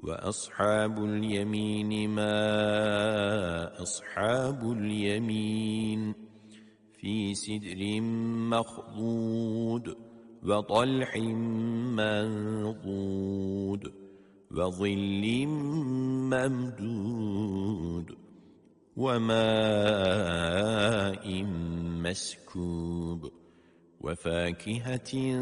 وأصحاب اليمين ما أصحاب اليمين في سدر مخضود وطلح منضود وظل ممدود وماء مسكوب وفاكهة